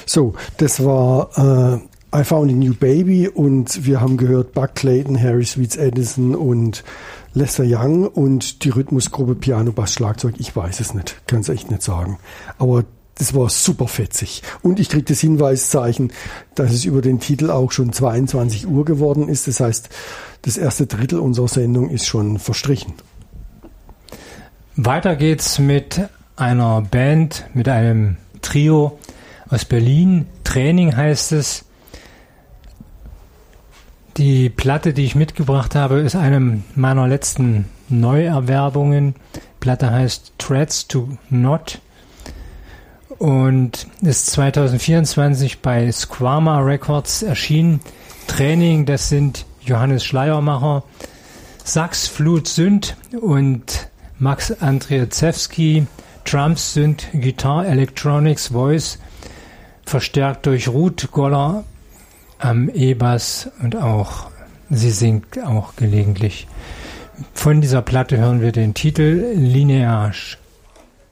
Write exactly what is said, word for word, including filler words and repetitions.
So, das war äh, I Found a New Baby und wir haben gehört Buck Clayton, Harry Sweets Edison und Lester Young und die Rhythmusgruppe Piano, Bass, Schlagzeug. Ich weiß es nicht, kann es echt nicht sagen. Aber das war super fetzig. Und ich kriege das Hinweiszeichen, dass es über den Titel auch schon zweiundzwanzig Uhr geworden ist. Das heißt, das erste Drittel unserer Sendung ist schon verstrichen. Weiter geht's mit einer Band, mit einem Trio aus Berlin. Training heißt es. Die Platte, die ich mitgebracht habe, ist eine meiner letzten Neuerwerbungen. Die Platte heißt Threads to Not und ist zwanzig vierundzwanzig bei Squama Records erschienen. Training, das sind Johannes Schleiermacher, Sax, Flut, Synth und Max Andrzejewski. Drums, Synth, Guitar, Electronics, Voice, verstärkt durch Ruth Goller am E-Bass und auch, sie singt auch gelegentlich. Von dieser Platte hören wir den Titel Lineage.